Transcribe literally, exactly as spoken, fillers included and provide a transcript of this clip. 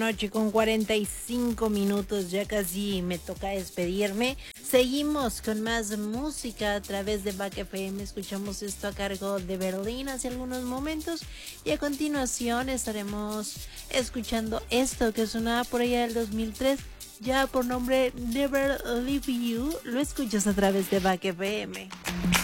Noche con cuarenta y cinco minutos, ya casi me toca despedirme. Seguimos con más música a través de Back F M. Escuchamos esto a cargo de Berlín hace algunos momentos y a continuación estaremos escuchando esto que sonaba por allá del dos mil tres, ya por nombre Never Leave You. Lo escuchas a través de Back F M.